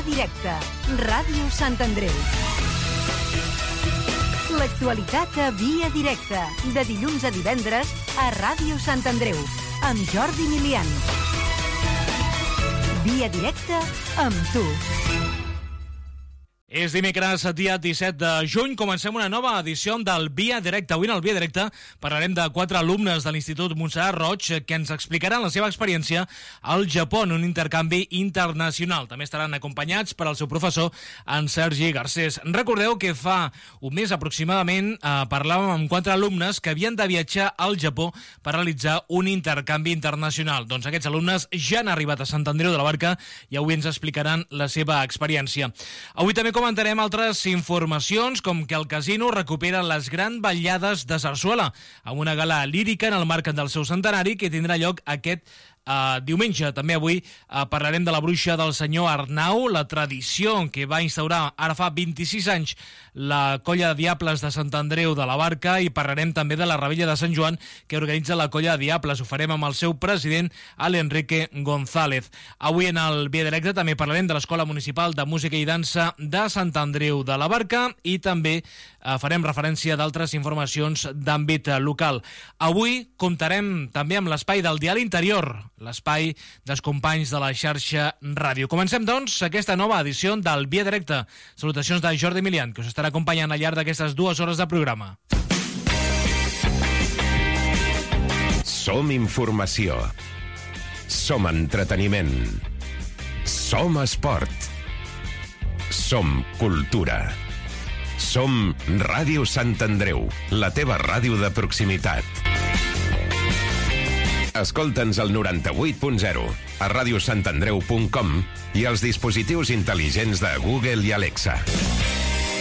Via Directa, Ràdio Sant Andreu. L'actualitat a Via Directa, de dilluns a divendres a Ràdio Sant Andreu, amb Jordi Milian. Via Directa amb tu. És dimecres, dia 17 de juny. Comencem una nova edició del Via Directa. Avui en el Via Directa parlarem de 4 alumnes de l'Institut Montserrat Roig que ens explicaran la seva experiència al Japó en un intercanvi internacional. També estaran acompanyats per al seu professor, en Sergi Garcés. Recordeu que fa un mes aproximadament parlàvem amb 4 alumnes que havien de viatjar al Japó per realitzar un intercanvi internacional. Doncs aquests alumnes ja han arribat a Sant Andreu de la Barca i avui ens explicaran la seva experiència. Avui també comentarem altres informacions, com que el casino recupera les grans ballades de sarsuela, amb una gala lírica en el marc del seu centenari que tindrà lloc aquest diumenge. També avui parlarem de la bruixa del senyor Arnau, la tradició que va instaurar ara fa 26 anys la colla de Diables de Sant Andreu de la Barca, i parlarem també de la Revetlla de Sant Joan que organitza la colla de Diables. Ho farem amb el seu president, Enrique González. Avui en el Via Directe també parlarem de l'Escola Municipal de Música i Dansa de Sant Andreu de la Barca i també farem referència d'altres informacions d'àmbit local. Avui comptarem també amb l'espai del Diari Interior, l'espai dels companys de la xarxa ràdio. Comencem, doncs, aquesta nova edició del Via Directe. Salutacions de Jordi Milian, que us estarà acompanyant al llarg d'aquestes 2 hores de programa. Som informació. Som entreteniment. Som esport. Som cultura. Som Ràdio Sant Andreu, la teva ràdio de proximitat. Escolta'ns al 98.0, a radiosantandreu.com i als dispositius intel·ligents de Google i Alexa.